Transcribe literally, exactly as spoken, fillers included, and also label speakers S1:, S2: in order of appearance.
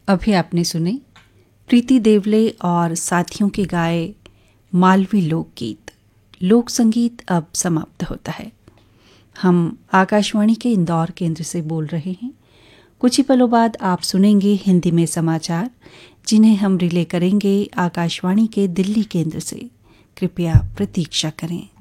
S1: अभी आपने सुने प्रीति देवले और साथियों के गाए मालवी लोकगीत। लोक संगीत अब समाप्त होता है। हम आकाशवाणी के इंदौर केंद्र से बोल रहे हैं। कुछ ही पलों बाद आप सुनेंगे हिंदी में समाचार, जिन्हें हम रिले करेंगे आकाशवाणी के दिल्ली केंद्र से। कृपया प्रतीक्षा करें।